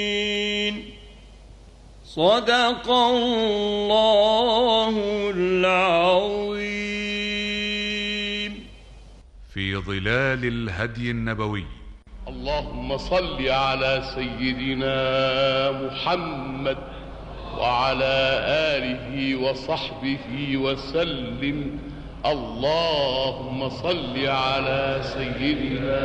صدق الله العظيم. في ظلال الهدي النبوي. اللهم صل على سيدنا محمد وعلى آله وصحبه وسلم. اللهم صل على سيدنا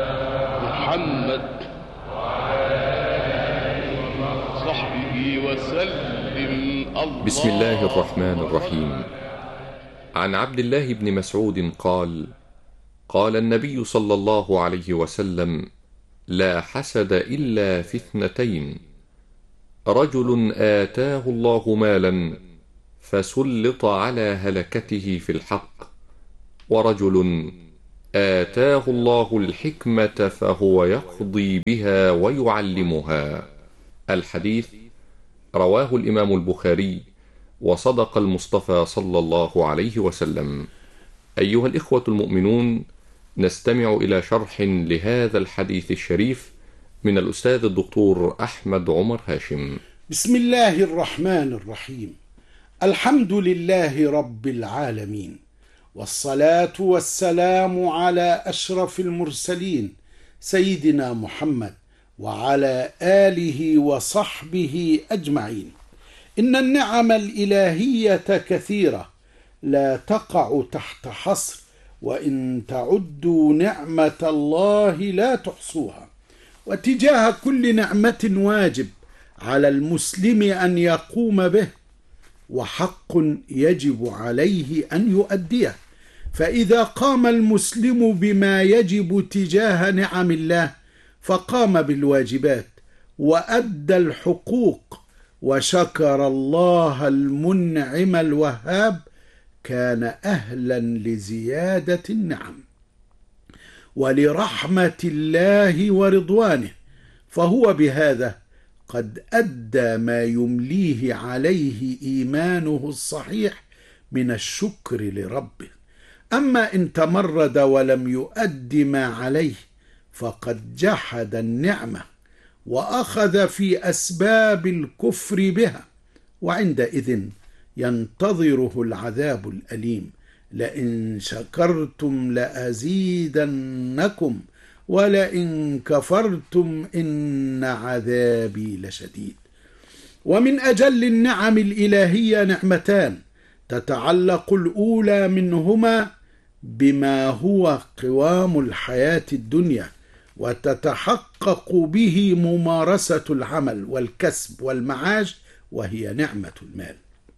محمد وعلى آله وصحبه وسلم. بسم الله الرحمن الرحيم. عن عبد الله بن مسعود قال: قال النبي صلى الله عليه وسلم: لا حسد إلا في اثنتين: رجل آتاه الله مالا فسلط على هلكته في الحق، ورجل آتاه الله الحكمة فهو يقضي بها ويعلمها. الحديث رواه الإمام البخاري، وصدق المصطفى صلى الله عليه وسلم. أيها الإخوة المؤمنون، نستمع إلى شرح لهذا الحديث الشريف من الأستاذ الدكتور أحمد عمر هاشم. بسم الله الرحمن الرحيم. الحمد لله رب العالمين، والصلاة والسلام على أشرف المرسلين سيدنا محمد وعلى آله وصحبه أجمعين. إن النعم الإلهية كثيرة لا تقع تحت حصر، وإن تعدوا نعمة الله لا تحصوها. وتجاه كل نعمة واجب على المسلم أن يقوم به، وحق يجب عليه أن يؤديه. فإذا قام المسلم بما يجب تجاه نعم الله فقام بالواجبات وأدى الحقوق وشكر الله المنعم الوهاب، كان أهلا لزيادة النعم ولرحمة الله ورضوانه، فهو بهذا قد أدى ما يمليه عليه إيمانه الصحيح من الشكر لربه. أما إن تمرد ولم يؤد ما عليه فقد جحد النعمة وأخذ في أسباب الكفر بها، وعندئذ ينتظره العذاب الأليم. لئن شكرتم لأزيدنكم ولئن كفرتم إن عذابي لشديد. ومن أجل النعم الإلهية نعمتان تتعلق الأولى منهما بما هو قوام الحياة الدنيا، وتتحقق به ممارسة العمل والكسب والمعاش، وهي نعمة المال.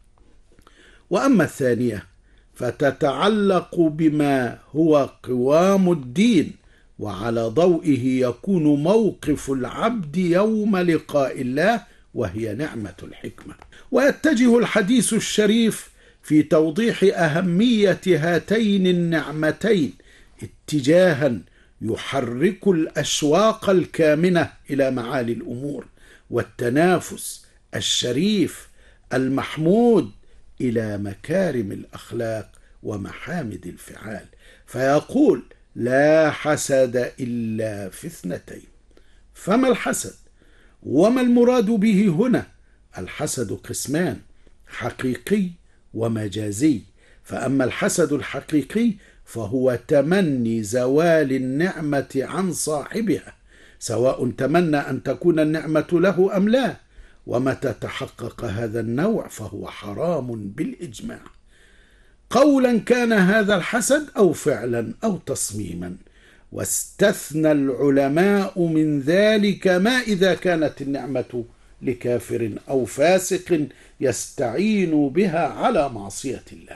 وأما الثانية فتتعلق بما هو قوام الدين، وعلى ضوئه يكون موقف العبد يوم لقاء الله، وهي نعمة الحكمة. ويتجه الحديث الشريف في توضيح أهمية هاتين النعمتين اتجاها يحرك الأشواق الكامنة إلى معالي الأمور والتنافس الشريف المحمود إلى مكارم الأخلاق ومحامد الفعال. فيقول: لا حسد إلا في اثنتين. فما الحسد؟ وما المراد به هنا؟ الحسد قسمان: حقيقي ومجازي. فأما الحسد الحقيقي فهو تمني زوال النعمة عن صاحبها، سواء تمنى أن تكون النعمة له أم لا. ومتى تحقق هذا النوع فهو حرام بالإجماع، قولا كان هذا الحسد أو فعلا أو تصميما. واستثنى العلماء من ذلك ما إذا كانت النعمة لكافر أو فاسق يستعين بها على معصية الله.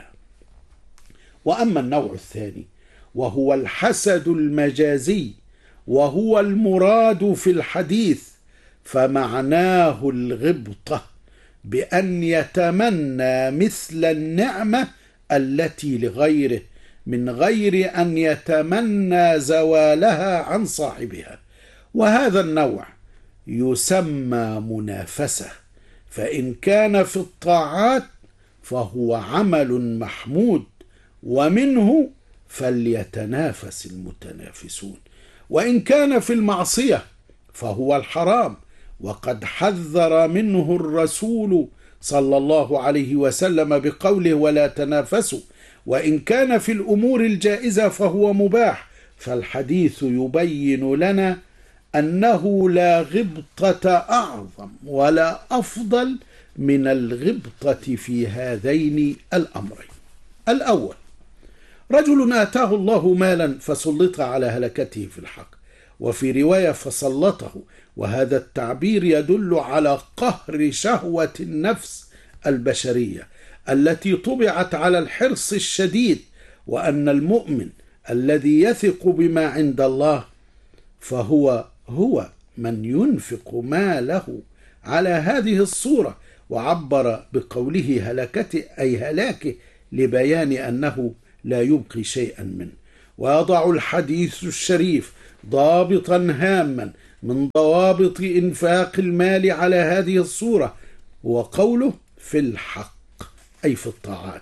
وأما النوع الثاني وهو الحسد المجازي، وهو المراد في الحديث، فمعناه الغبطة، بأن يتمنى مثل النعمة التي لغيره من غير أن يتمنى زوالها عن صاحبها. وهذا النوع يسمى منافسة، فإن كان في الطاعات فهو عمل محمود، ومنه فليتنافس المتنافسون. وإن كان في المعصية فهو الحرام، وقد حذر منه الرسول صلى الله عليه وسلم بقوله ولا تنافسوا، وإن كان في الأمور الجائزة فهو مباح، فالحديث يبين لنا أنه لا غبطة أعظم ولا أفضل من الغبطة في هذين الأمرين. الأول: رجل آتاه الله مالا فسلط على هلكته في الحق، وفي رواية فسلطه، وهذا التعبير يدل على قهر شهوة النفس البشرية التي طبعت على الحرص الشديد، وأن المؤمن الذي يثق بما عند الله فهو من ينفق ماله على هذه الصورة، وعبر بقوله هلكته أي هلاكه لبيان أنه لا يبقي شيئا منه. ويضع الحديث الشريف ضابطا هاما من ضوابط إنفاق المال على هذه الصورة، وقوله في الحق أي في الطاعات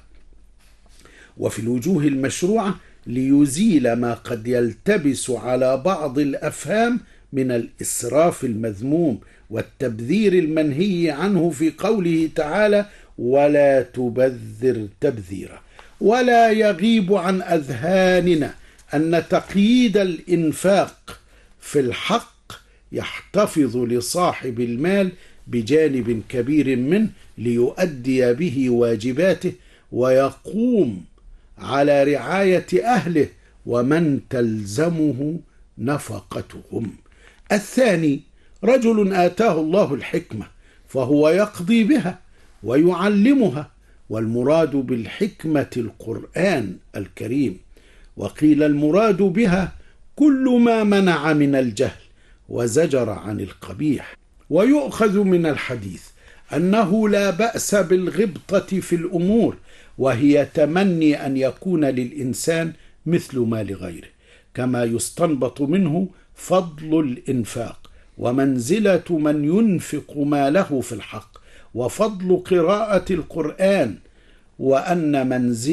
وفي الوجوه المشروعة، ليزيل ما قد يلتبس على بعض الأفهام من الإسراف المذموم والتبذير المنهي عنه في قوله تعالى ولا تبذر تبذيرا. ولا يغيب عن أذهاننا أن تقييد الإنفاق في الحق يحتفظ لصاحب المال بجانب كبير منه ليؤدي به واجباته، ويقوم على رعاية أهله ومن تلزمه نفقتهم. الثاني: رجل آتاه الله الحكمة فهو يقضي بها ويعلمها، والمراد بالحكمة القرآن الكريم، وقيل المراد بها كل ما منع من الجهل وزجر عن القبيح. ويؤخذ من الحديث أنه لا بأس بالغبطة في الأمور، وهي تمني أن يكون للإنسان مثل ما لغيره، كما يستنبط منه فضل الإنفاق ومنزلة من ينفق ماله في الحق، وفضل قراءة القرآن، وأن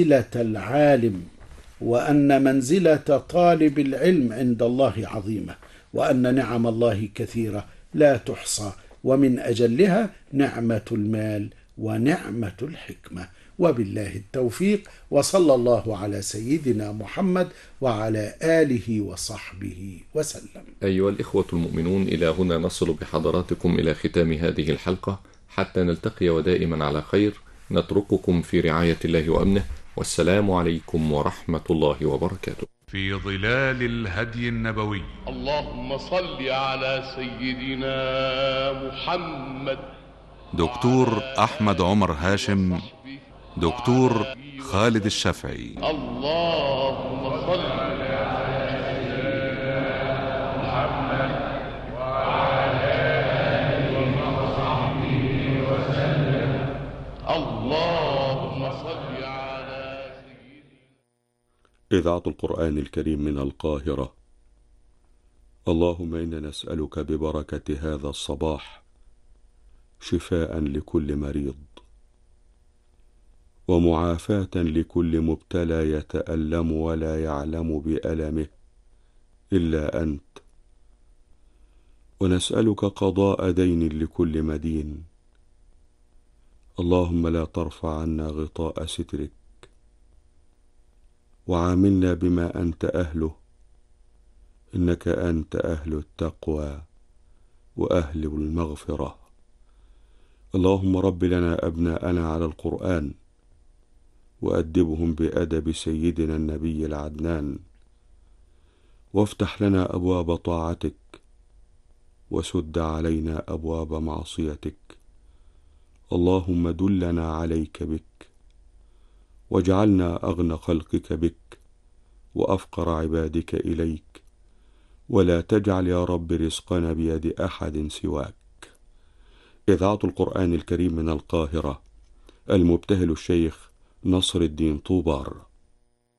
منزلة طالب العلم عند الله عظيمة، وأن نعم الله كثيرة لا تحصى، ومن أجلها نعمة المال ونعمة الحكمة. وبالله التوفيق، وصلى الله على سيدنا محمد وعلى آله وصحبه وسلم. أيها الإخوة المؤمنون، إلى هنا نصل بحضراتكم إلى ختام هذه الحلقة، حتى نلتقي ودائما على خير. نترككم في رعاية الله وأمنه، والسلام عليكم ورحمة الله وبركاته. في ظلال الهدي النبوي. اللهم صل على سيدنا محمد. دكتور أحمد عمر هاشم، دكتور خالد الشافعي. اللهم صل على سيدنا محمد وعلى آله وصحبه وسلم. اللهم صل على سيدنا. إذاعة القرآن الكريم من القاهرة. اللهم إنا نسألك ببركة هذا الصباح شفاء لكل مريض، ومعافاة لكل مبتلى يتألم ولا يعلم بألمه إلا أنت، ونسألك قضاء دين لكل مدين. اللهم لا ترفع عنا غطاء سترك، وعاملنا بما أنت أهله، إنك أنت أهل التقوى وأهل المغفرة. اللهم رب لنا أبناءنا على القرآن، وأدبهم بأدب سيدنا النبي العدنان، وافتح لنا أبواب طاعتك، وسد علينا أبواب معصيتك. اللهم دلنا عليك بك، واجعلنا أغنى خلقك بك وأفقر عبادك إليك، ولا تجعل يا رب رزقنا بيد أحد سواك. إذاعة القرآن الكريم من القاهرة، المبتهل الشيخ نصر الدين طوبار.